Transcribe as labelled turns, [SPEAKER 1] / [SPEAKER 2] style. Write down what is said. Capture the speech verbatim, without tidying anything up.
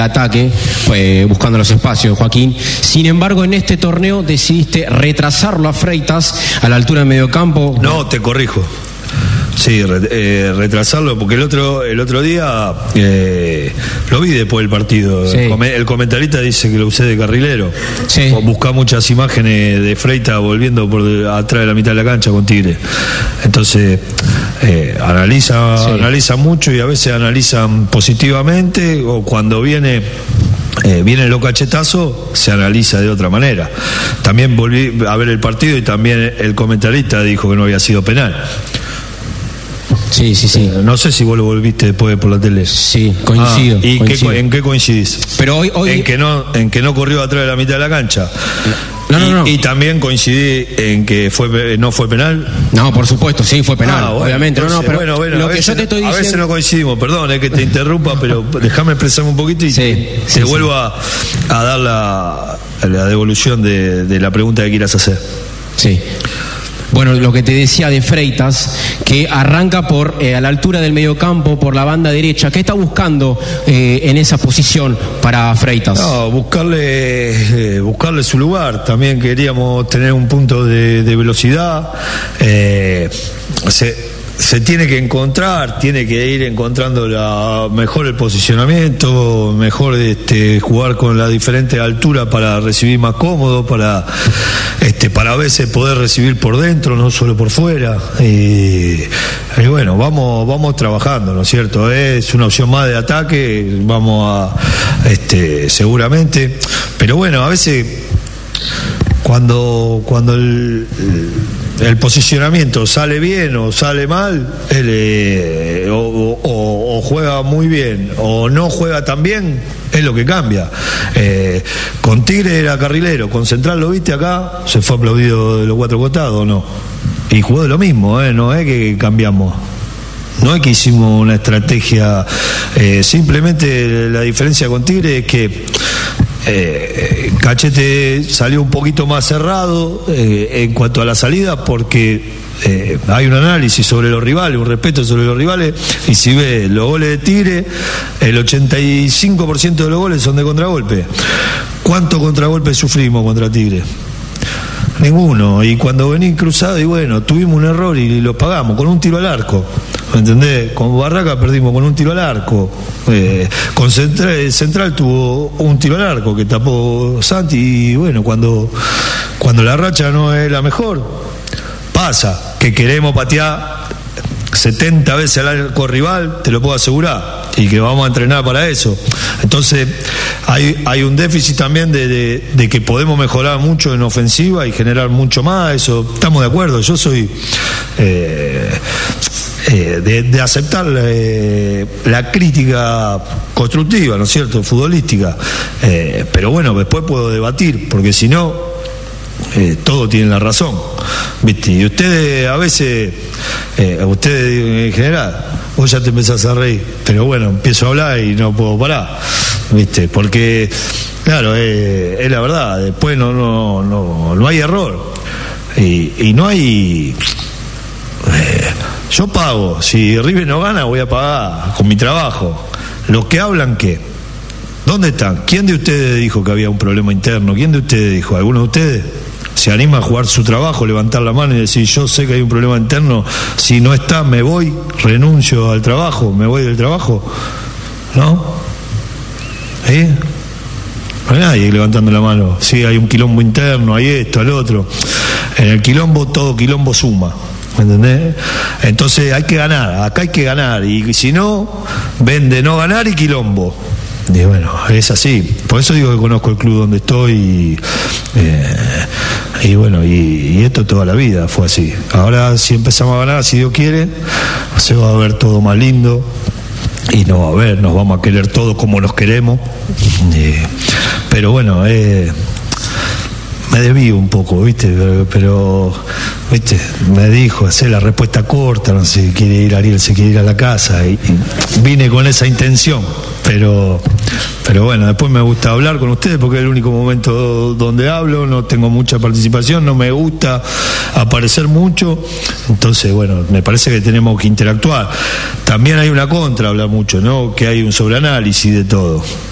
[SPEAKER 1] ataque, eh, buscando los espacios, Joaquín. Sin embargo, en este torneo decidiste retrasarlo a Freitas a la altura del mediocampo.
[SPEAKER 2] No, te corrijo. Sí, re, eh, retrasarlo, porque el otro el otro día eh, lo vi después del partido. Sí. El, el comentarista dice que lo usé de carrilero. Sí. Busca muchas imágenes de Freitas volviendo por de, atrás de la mitad de la cancha con Tigre. Entonces, eh, analiza, sí. analiza mucho y a veces analizan positivamente, o cuando viene... Eh, viene los cachetazos, se analiza de otra manera. También volví a ver el partido y también el comentarista dijo que no había sido penal.
[SPEAKER 1] Sí, sí, sí.
[SPEAKER 2] Eh, no sé si vos lo volviste después por la tele.
[SPEAKER 1] Sí, coincido.
[SPEAKER 2] Ah, ¿Y
[SPEAKER 1] coincido.
[SPEAKER 2] Qué, en qué coincidís?
[SPEAKER 1] Pero hoy, hoy...
[SPEAKER 2] En que no, en que no corrió atrás de la mitad de la cancha.
[SPEAKER 1] No, no, no.
[SPEAKER 2] Y, y también coincidí en que fue no fue penal.
[SPEAKER 1] No, por supuesto, sí, fue penal, ah, bueno, obviamente.
[SPEAKER 2] Entonces,
[SPEAKER 1] no, no, pero
[SPEAKER 2] bueno, bueno,
[SPEAKER 1] lo que
[SPEAKER 2] veces,
[SPEAKER 1] yo te estoy diciendo...
[SPEAKER 2] A veces no coincidimos, perdón, es que te interrumpa, pero déjame expresarme un poquito y sí, te, sí, te sí. vuelvo a, a dar la, la devolución de, de la pregunta que quieras hacer.
[SPEAKER 1] Sí. Bueno, lo que te decía de Freitas, que arranca por eh, a la altura del mediocampo, por la banda derecha. ¿Qué está buscando eh, en esa posición para Freitas?
[SPEAKER 2] No, buscarle, eh, buscarle su lugar. También queríamos tener un punto de, de velocidad. Eh, se, se tiene que encontrar, tiene que ir encontrando la, mejor el posicionamiento, mejor este, jugar con la diferente altura para recibir más cómodo, para este, para a veces poder recibir por dentro, no solo por fuera. Y, y bueno, vamos, vamos trabajando, ¿no es cierto? Es una opción más de ataque, vamos a este, seguramente, pero bueno, a veces cuando, cuando el, el, el posicionamiento sale bien o sale mal, él, eh, o, o, o juega muy bien o no juega tan bien, es lo que cambia. Eh, con Tigre era carrilero, con Central lo viste acá, se fue aplaudido de los cuatro costados, ¿no? Y jugó de lo mismo, ¿eh? No es que cambiamos. No es que hicimos una estrategia, eh, simplemente la diferencia con Tigre es que eh, Cachete salió un poquito más cerrado eh, en cuanto a la salida, porque eh, hay un análisis sobre los rivales, un respeto sobre los rivales, y si ve los goles de Tigre, el ochenta y cinco por ciento de los goles son de contragolpe. ¿Cuántos contragolpes sufrimos contra Tigre? Ninguno. Y cuando vení cruzado, y bueno, tuvimos un error y lo pagamos con un tiro al arco. ¿Me entendés? Con Barraca perdimos con un tiro al arco. Eh, con Central, Central tuvo un tiro al arco que tapó Santi. Y bueno, cuando, cuando la racha no es la mejor, pasa que queremos patear setenta veces al arco rival, te lo puedo asegurar, y que vamos a entrenar para eso. Entonces hay, hay un déficit también de, de, de que podemos mejorar mucho en ofensiva y generar mucho más. Eso estamos de acuerdo. Yo soy eh, eh, de, de aceptar eh, la crítica constructiva, ¿no es cierto?, futbolística, eh, pero bueno, después puedo debatir, porque si no Eh, todos tienen la razón, ¿viste? Y ustedes a veces, eh, ustedes en general, vos ya te empezás a reír, pero bueno, empiezo a hablar y no puedo parar, ¿viste? Porque, claro, eh, es la verdad, después no, no, no, no hay error, y, y no hay... Eh, yo pago, si River no gana voy a pagar con mi trabajo. Los que hablan, ¿qué? ¿Dónde están? ¿Quién de ustedes dijo que había un problema interno? ¿Quién de ustedes dijo? ¿Alguno de ustedes se anima a jugar su trabajo, levantar la mano y decir, yo sé que hay un problema interno, si no está me voy, renuncio al trabajo, me voy del trabajo? ¿No? ¿Eh? No hay nadie levantando la mano. Sí, hay un quilombo interno, hay esto, el otro. En el quilombo todo quilombo suma, ¿me entendés? Entonces hay que ganar, acá hay que ganar, y si no, vende no ganar y quilombo. Y bueno, es así. Por eso digo que conozco el club donde estoy y, eh, y bueno, y, y esto toda la vida fue así. Ahora si empezamos a ganar, si Dios quiere, se va a ver todo más lindo y no va a ver, nos vamos a querer todos como nos queremos. Eh, pero bueno, eh, me desvío un poco, ¿viste? Pero, pero ¿viste? Me dijo, hacer la respuesta corta, no sé, quiere ir Ariel, se quiere ir a la casa, y, y vine con esa intención, pero pero bueno, después me gusta hablar con ustedes porque es el único momento donde hablo, no tengo mucha participación, no me gusta aparecer mucho, entonces bueno, me parece que tenemos que interactuar. También hay una contra, habla mucho, ¿no? Que hay un sobreanálisis de todo.